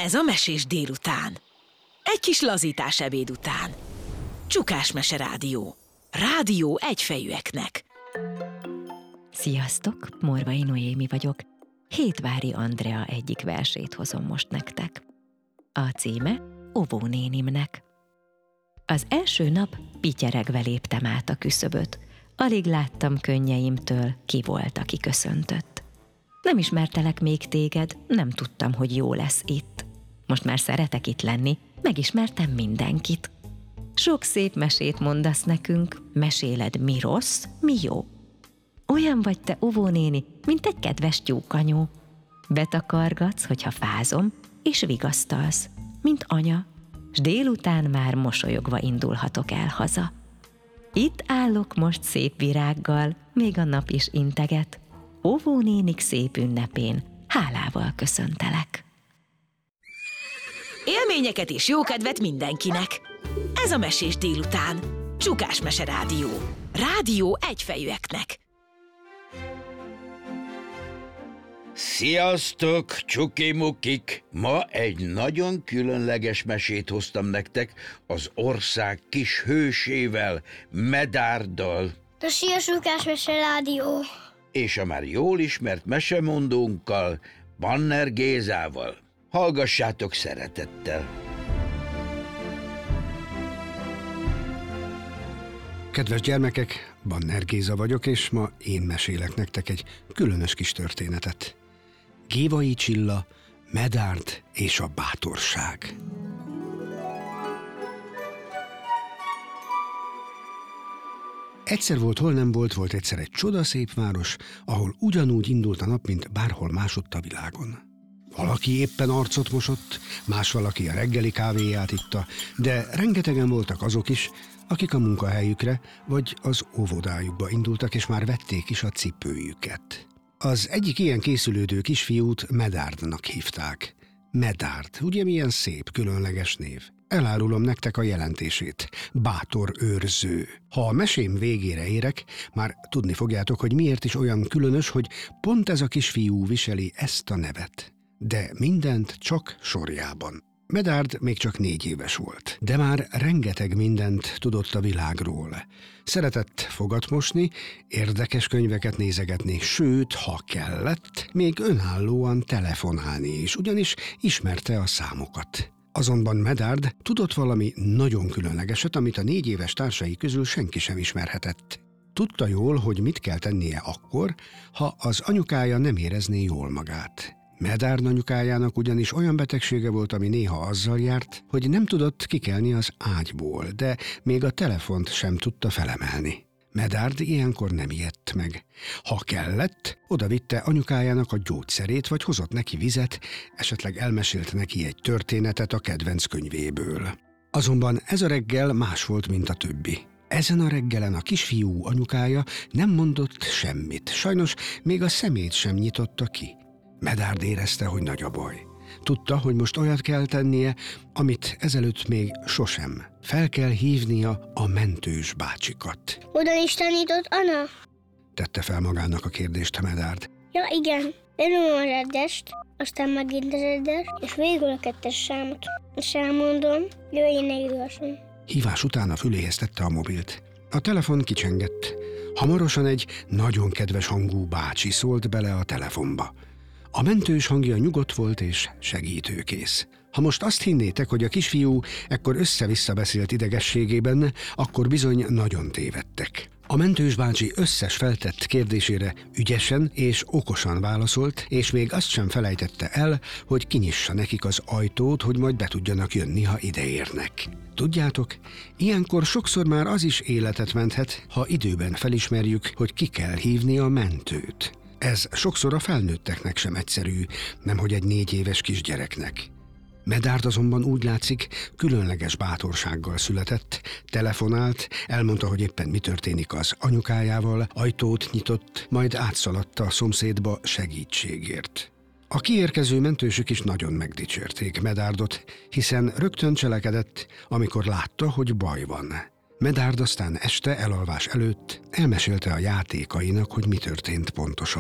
Ez a Mesés délután. Egy kis lazítás ebéd után. Csukás Mese Rádió. Rádió egyfejűeknek. Sziasztok, Morvai Noémi vagyok. Hétvári Andrea egyik versét hozom most nektek. A címe Óvónénimnek. Az első nap pityeregve léptem át a küszöböt. Alig láttam könnyeimtől, ki volt, aki köszöntött. Nem ismertelek még téged, nem tudtam, hogy jó lesz itt. Most már szeretek itt lenni, megismertem mindenkit. Sok szép mesét mondasz nekünk, meséled mi rossz, mi jó. Olyan vagy te, óvónéni, mint egy kedves tyúkanyó. Betakargatsz, hogyha fázom, és vigasztalsz, mint anya, s délután már mosolyogva indulhatok el haza. Itt állok most szép virággal, még a nap is integet. Óvónénik szép ünnepén hálával köszöntelek. Élményeket és jókedvet mindenkinek. Ez a Mesés délután. Csukás Mese Rádió. Rádió egyfejűeknek. Sziasztok, csukimukik! Ma egy nagyon különleges mesét hoztam nektek az ország kis hősével, Medárddal. Szia, Csukás Mese Rádió! És a már jól ismert mesemondónkkal, Banner Gézával. Hallgassátok szeretettel! Kedves gyermekek, Banner Géza vagyok, és ma én mesélek nektek egy különös kis történetet. Gévai Csilla, Medárd és a bátorság. Egyszer volt, hol nem volt, volt egyszer egy csodaszép város, ahol ugyanúgy indult a nap, mint bárhol másutt a világon. Valaki éppen arcot mosott, más valaki a reggeli kávéját itta, de rengetegen voltak azok is, akik a munkahelyükre vagy az óvodájukba indultak, és már vették is a cipőjüket. Az egyik ilyen készülődő kisfiút Medárdnak hívták. Medárd, ugye milyen szép, különleges név? Elárulom nektek a jelentését. Bátor őrző. Ha a mesém végére érek, már tudni fogjátok, hogy miért is olyan különös, hogy pont ez a kisfiú viseli ezt a nevet. De mindent csak sorjában. Medárd még csak 4 éves volt, de már rengeteg mindent tudott a világról. Szeretett fogat mosni, érdekes könyveket nézegetni, sőt, ha kellett, még önállóan telefonálni is, ugyanis ismerte a számokat. Azonban Medárd tudott valami nagyon különlegeset, amit a 4 éves társai közül senki sem ismerhetett. Tudta jól, hogy mit kell tennie akkor, ha az anyukája nem érezné jól magát. Medárd anyukájának ugyanis olyan betegsége volt, ami néha azzal járt, hogy nem tudott kikelni az ágyból, de még a telefont sem tudta felemelni. Medárd ilyenkor nem ijedt meg. Ha kellett, odavitte anyukájának a gyógyszerét, vagy hozott neki vizet, esetleg elmesélt neki egy történetet a kedvenc könyvéből. Azonban ez a reggel más volt, mint a többi. Ezen a reggelen a kisfiú anyukája nem mondott semmit, sajnos még a szemét sem nyitotta ki. Medárd érezte, hogy nagy a baj. Tudta, hogy most olyat kell tennie, amit ezelőtt még sosem. Fel kell hívnia a mentős bácsikat. Oda is tanított Anna? Tette fel magának a kérdést a Medárd. Ja, igen. Elmondom a reddest, aztán megint a reddes, és végül a 2-es számot. És elmondom, jöjjön egy gyorsan. Hívás után a füléhez tette a mobilt. A telefon kicsengett. Hamarosan egy nagyon kedves hangú bácsi szólt bele a telefonba. A mentős hangja nyugodt volt és segítőkész. Ha most azt hinnétek, hogy a kisfiú ekkor össze-vissza beszélt idegességében, akkor bizony nagyon tévedtek. A mentős bácsi összes feltett kérdésére ügyesen és okosan válaszolt, és még azt sem felejtette el, hogy kinyissa nekik az ajtót, hogy majd be tudjanak jönni, ha ideérnek. Tudjátok, ilyenkor sokszor már az is életet menthet, ha időben felismerjük, hogy ki kell hívni a mentőt. Ez sokszor a felnőtteknek sem egyszerű, nemhogy egy 4 éves kisgyereknek. Medárd azonban úgy látszik, különleges bátorsággal született, telefonált, elmondta, hogy éppen mi történik az anyukájával, ajtót nyitott, majd átszaladta a szomszédba segítségért. A kiérkező mentősök is nagyon megdicsérték Medárdot, hiszen rögtön cselekedett, amikor látta, hogy baj van. Medárd aztán este elalvás előtt elmesélte a játékainak, hogy mi történt pontosan.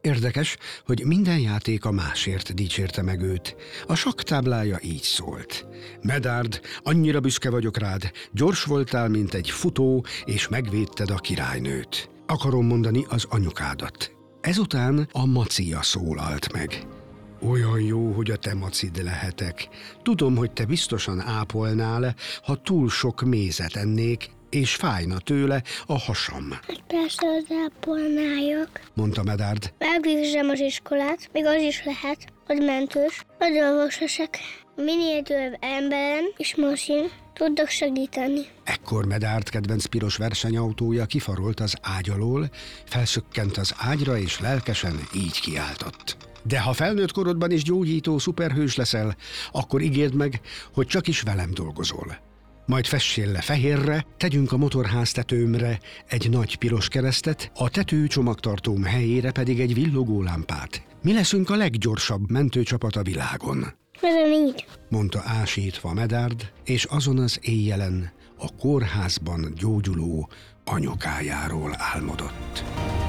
Érdekes, hogy minden játéka másért dicsérte meg őt. A sakktáblája így szólt. Medard, annyira büszke vagyok rád, gyors voltál, mint egy futó, és megvédted a királynőt. Akarom mondani az anyukádat. Ezután a macia szólalt meg. Olyan jó, hogy a te macid lehetek. Tudom, hogy te biztosan ápolnál, ha túl sok mézet ennék, és fájna tőle a hasam. Hát persze az ápolnáljak. Mondta Medard. Megvégzem az iskolát, még az is lehet, hogy mentős, vagy orvos leszek. Minél több emberen és masin tudok segíteni. Ekkor Medard kedvenc piros versenyautója kifarolt az ágy alól, felszökkent az ágyra, és lelkesen így kiáltott. De ha felnőtt korodban is gyógyító szuperhős leszel, akkor ígérd meg, hogy csak is velem dolgozol. Majd fessél le fehérre, tegyünk a motorháztetőmre egy nagy piros keresztet, a tető csomagtartóm helyére pedig egy villogó lámpát. Mi leszünk a leggyorsabb mentőcsapat a világon. Velem így. Mondta ásítva Medard, és azon az éjjelen a kórházban gyógyuló anyukájáról álmodott.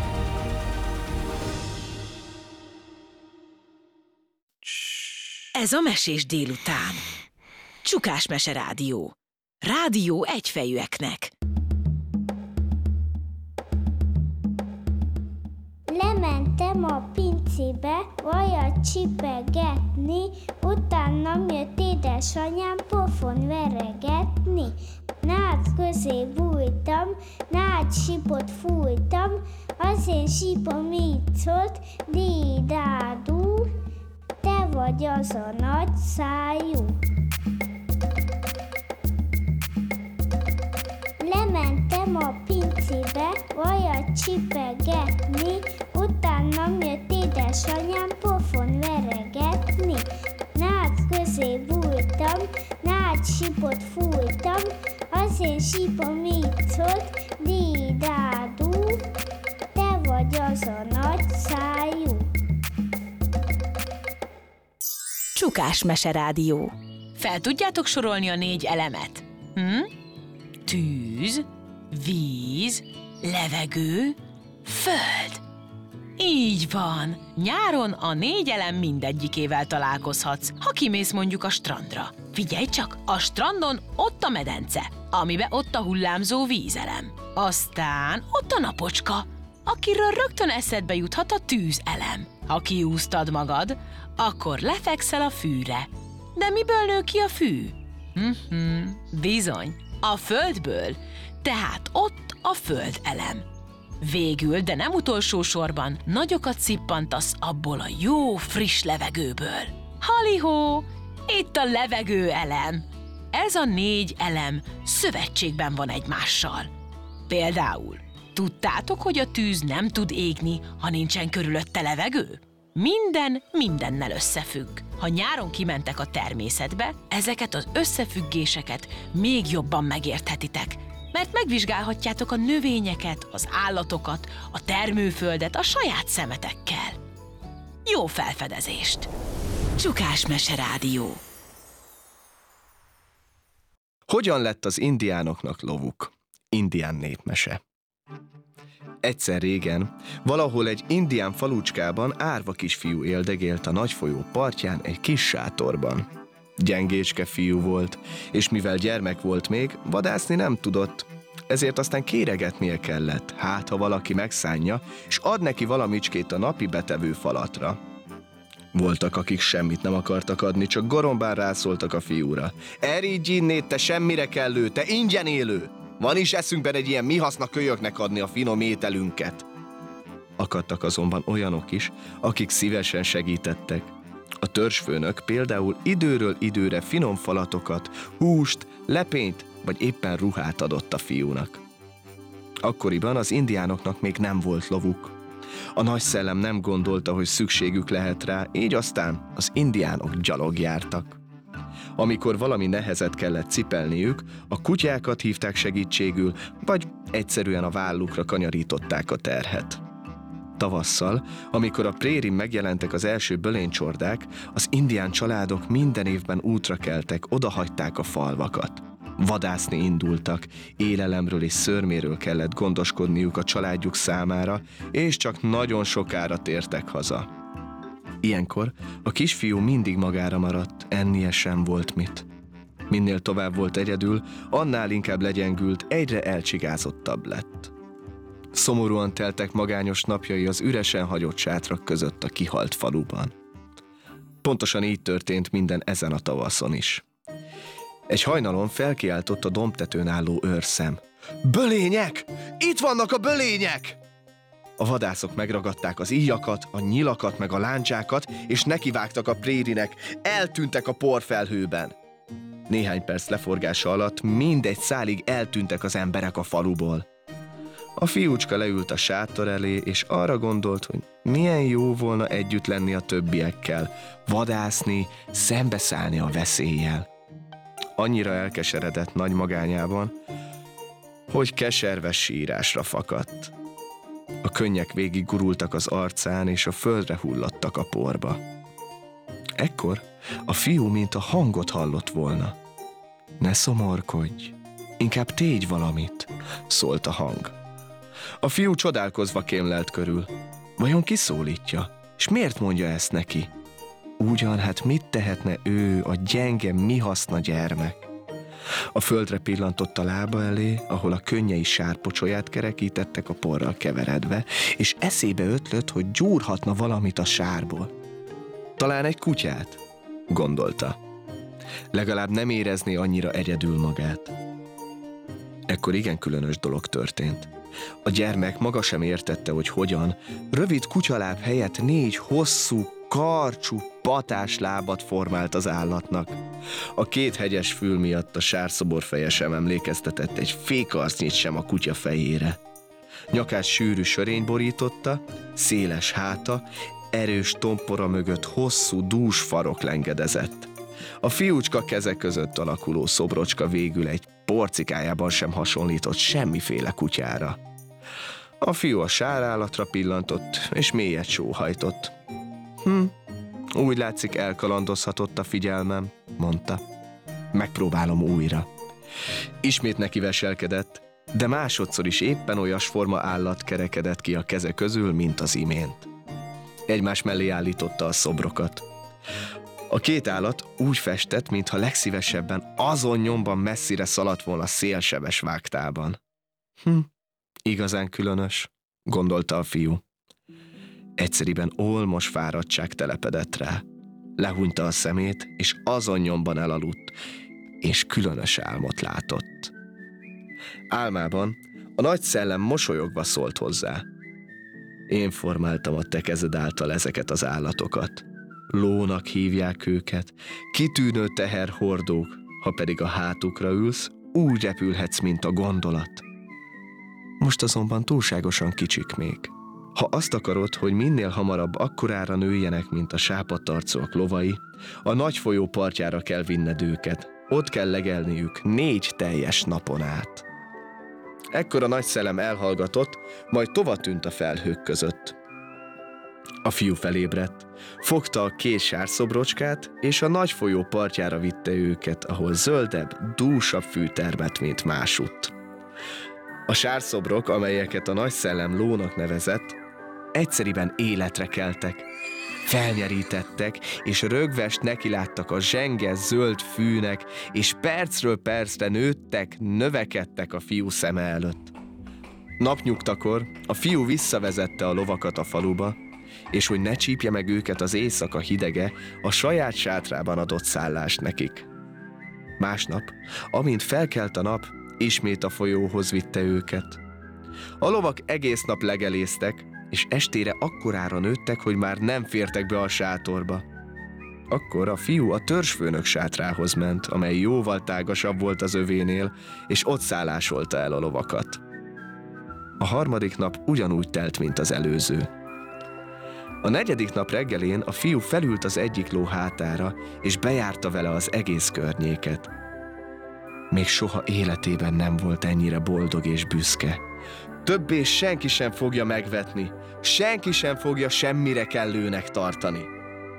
Ez a Mesés délután. Csukás Mese Rádió. Rádió egyfejűeknek. Lementem a pincébe vajat csipegetni, utánam jött édesanyám pofon veregetni. Nád közé bújtam, nád sípot fújtam, az én sípom így szólt, dídádú, te vagy az a nagy szájú. Lementem a pincébe vajat csipegetni, utánam jött édesanyám pofon veregetni. Nád közé bújtam, nád sípot fújtam, az én sípom így szólt, dídádú, te vagy az a nagy szájú. Csukás Mese Rádió. Fel tudjátok sorolni a 4 elemet? Tűz, víz, levegő, föld. Így van. Nyáron a 4 elem mindegyikével találkozhatsz, ha kimész mondjuk a strandra. Figyelj csak, a strandon ott a medence, amiben ott a hullámzó vízelem. Aztán ott a napocska, akiről rögtön eszedbe juthat a tűzelem. Ha kiúztad magad, akkor lefekszel a fűre. De miből nő ki a fű? Bizony, a földből, tehát ott a földelem. Végül, de nem utolsó sorban, nagyokat szippantasz abból a jó, friss levegőből. Halihó, itt a levegőelem. Ez a 4 elem szövetségben van egymással. Például, tudtátok, hogy a tűz nem tud égni, ha nincsen körülötte levegő? Minden mindennel összefügg. Ha nyáron kimentek a természetbe, ezeket az összefüggéseket még jobban megérthetitek, mert megvizsgálhatjátok a növényeket, az állatokat, a termőföldet a saját szemetekkel. Jó felfedezést! Csukás Mese Rádió. Hogyan lett az indiánoknak lovuk? Indián népmese. Egyszer régen, valahol egy indián falucskában árva kisfiú éldegélt a nagy folyó partján egy kis sátorban. Gyengécske fiú volt, és mivel gyermek volt még, vadászni nem tudott, ezért aztán kéregetnie kellett, hát ha valaki megszánja, és ad neki valamicskét a napi betevő falatra. Voltak, akik semmit nem akartak adni, csak gorombán rászóltak a fiúra. Erígy innét, te semmire kellő, te ingyen élő! Van is eszünkben egy ilyen mi haszna kölyöknek adni a finom ételünket. Akadtak azonban olyanok is, akik szívesen segítettek. A törzsfőnök például időről időre finom falatokat, húst, lepényt vagy éppen ruhát adott a fiúnak. Akkoriban az indiánoknak még nem volt lovuk. A nagy szellem nem gondolta, hogy szükségük lehet rá, így aztán az indiánok gyalog jártak. Amikor valami nehezet kellett cipelniük, a kutyákat hívták segítségül, vagy egyszerűen a vállukra kanyarították a terhet. Tavasszal, amikor a prérin megjelentek az első böléncsordák, az indián családok minden évben útra keltek, odahagyták a falvakat. Vadászni indultak, élelemről és szörméről kellett gondoskodniuk a családjuk számára, és csak nagyon sokára tértek haza. Ilyenkor a kisfiú mindig magára maradt, ennie sem volt mit. Minél tovább volt egyedül, annál inkább legyengült, egyre elcsigázottabb lett. Szomorúan teltek magányos napjai az üresen hagyott sátrak között a kihalt faluban. Pontosan így történt minden ezen a tavaszon is. Egy hajnalon felkiáltott a dombtetőn álló őrszem. Bölények! Itt vannak a bölények! A vadászok megragadták az íjakat, a nyilakat meg a láncsákat, és nekivágtak a prérinek, eltűntek a porfelhőben. Néhány perc leforgása alatt mindegy szálig eltűntek az emberek a faluból. A fiúcska leült a sátor elé, és arra gondolt, hogy milyen jó volna együtt lenni a többiekkel, vadászni, szembeszállni a veszéllyel. Annyira elkeseredett nagy magányában, hogy keserves sírásra fakadt. A könnyek végig gurultak az arcán, és a földre hullottak a porba. Ekkor a fiú mintha hangot hallott volna. Ne szomorkodj, inkább tégy valamit, szólt a hang. A fiú csodálkozva kémlelt körül. Vajon ki szólítja? És miért mondja ezt neki? Ugyan, hát mit tehetne ő, a gyenge, mi haszna gyermek? A földre pillantott a lába elé, ahol a könnyei sárpocsolyát kerekítettek a porral keveredve, és eszébe ötlött, hogy gyúrhatna valamit a sárból. Talán egy kutyát, gondolta. Legalább nem érezné annyira egyedül magát. Ekkor igen különös dolog történt. A gyermek maga sem értette, hogy hogyan. Rövid kutyaláb helyett 4 hosszú, karcsú, patás lábat formált az állatnak. A 2 hegyes fül miatt a sárszobor feje sem emlékeztetett egy fékarcnyit sem a kutya fejére. Nyakát sűrű sörény borította, széles háta, erős tompora mögött hosszú, dús farok lengedezett. A fiúcska keze között alakuló szobrocska végül egy porcikájában sem hasonlított semmiféle kutyára. A fiú a sárállatra pillantott, és mélyet sóhajtott. Úgy látszik, elkalandozhatott a figyelmem, mondta. Megpróbálom újra. Ismét neki veselkedett, de másodszor is éppen olyasforma állat kerekedett ki a keze közül, mint az imént. Egymás mellé állította a szobrokat. A 2 állat úgy festett, mintha legszívesebben azon nyomban messzire szaladt volna szélsebes vágtában. Igazán különös, gondolta a fiú. Egyszeriben olmos fáradtság telepedett rá. Lehúnyta a szemét, és azon nyomban elaludt, és különös álmot látott. Álmában a nagy szellem mosolyogva szólt hozzá. Én formáltam a te kezed által ezeket az állatokat. Lónak hívják őket, kitűnő teherhordók, ha pedig a hátukra ülsz, úgy repülhetsz, mint a gondolat. Most azonban túlságosan kicsik még. Ha azt akarod, hogy minél hamarabb akkorára nőjenek, mint a sápadtarcúak lovai, a nagy folyó partjára kell vinned őket. Ott kell legelniük 4 teljes napon át. Ekkor a nagy szellem elhallgatott, majd tovatűnt a felhők között. A fiú felébredt, fogta a 2 sárszobrocskát, és a nagy folyó partjára vitte őket, ahol zöldebb, dúsabb fű termett, mint másutt. A sárszobrok, amelyeket a nagy szellem lónak nevezett, egyszeriben életre keltek, felnyerítettek, és rögvest nekiláttak a zsenge zöld fűnek, és percről percre nőttek, növekedtek a fiú szeme előtt. Napnyugtakor a fiú visszavezette a lovakat a faluba, és hogy ne csípje meg őket az éjszaka hidege, a saját sátrában adott szállást nekik. Másnap, amint felkelt a nap, ismét a folyóhoz vitte őket. A lovak egész nap legeléztek, és estére akkorára nőttek, hogy már nem fértek be a sátorba. Akkor a fiú a törzsfőnök sátrához ment, amely jóval tágasabb volt az övénél, és ott szállásolta el a lovakat. A 3. nap ugyanúgy telt, mint az előző. A 4. nap reggelén a fiú felült az egyik ló hátára, és bejárta vele az egész környéket. Még soha életében nem volt ennyire boldog és büszke. Többé senki sem fogja megvetni, senki sem fogja semmire kellőnek tartani.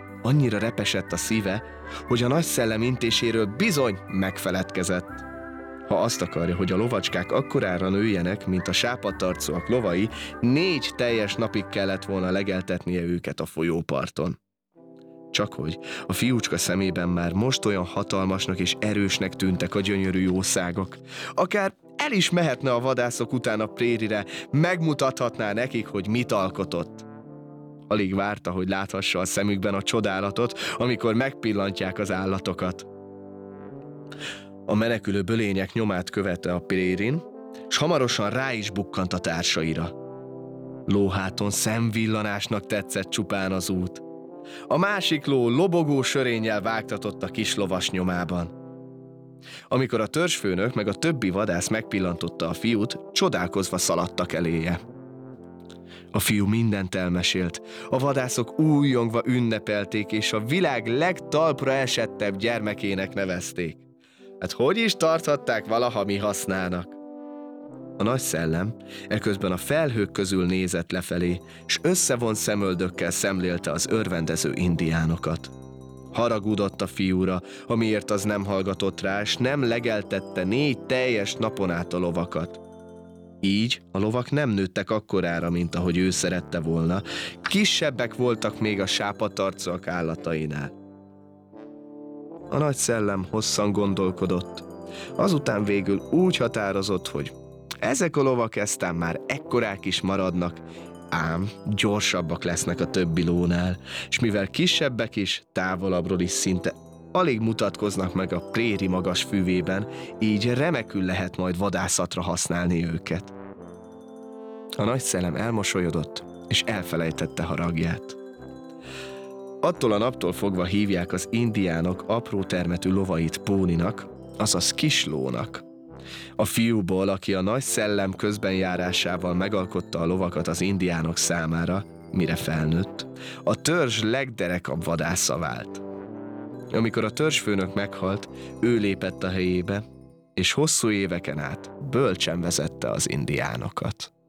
Annyira repesett a szíve, hogy a nagy szellem intéséről bizony megfeledkezett. Ha azt akarja, hogy a lovacskák akkorára nőjenek, mint a sápadtarcúak lovai, 4 teljes napig kellett volna legeltetnie őket a folyóparton. Csakhogy a fiúcska szemében már most olyan hatalmasnak és erősnek tűntek a gyönyörű jószágok. Akár el is mehetne a vadászok után a prérire, megmutathatná nekik, hogy mit alkotott. Alig várta, hogy láthassa a szemükben a csodálatot, amikor megpillantják az állatokat. A menekülő bölények nyomát követte a prérin, s hamarosan rá is bukkant a társaira. Lóháton szemvillanásnak tetszett csupán az út. A másik ló lobogó sörénnyel vágtatott a kis lovas nyomában. Amikor a törzsfőnök meg a többi vadász megpillantotta a fiút, csodálkozva szaladtak eléje. A fiú mindent elmesélt, a vadászok újjongva ünnepelték, és a világ legtalpra esettebb gyermekének nevezték. Hát hogy is tarthatták valaha mi hasznának? A nagy szellem eközben a felhők közül nézett lefelé, s összevont szemöldökkel szemlélte az örvendező indiánokat. Haragudott a fiúra, amiért az nem hallgatott rá, s nem legeltette 4 teljes napon át a lovakat. Így a lovak nem nőttek akkorára, mint ahogy ő szerette volna, kisebbek voltak még a sápadtarcúak állatainál. A nagy szellem hosszan gondolkodott. Azután végül úgy határozott, hogy ezek a lovak eztán már ekkorák is maradnak, ám gyorsabbak lesznek a többi lónál, és mivel kisebbek is, távolabbról is szinte alig mutatkoznak meg a préri magas füvében, így remekül lehet majd vadászatra használni őket. A nagy szellem elmosolyodott, és elfelejtette haragját. Attól a naptól fogva hívják az indiánok apró termetű lovait póninak, azaz kislónak. A fiúból, aki a nagy szellem közbenjárásával megalkotta a lovakat az indiánok számára, mire felnőtt, a törzs legderekabb vadásza vált. Amikor a törzsfőnök meghalt, ő lépett a helyébe, és hosszú éveken át bölcsen vezette az indiánokat.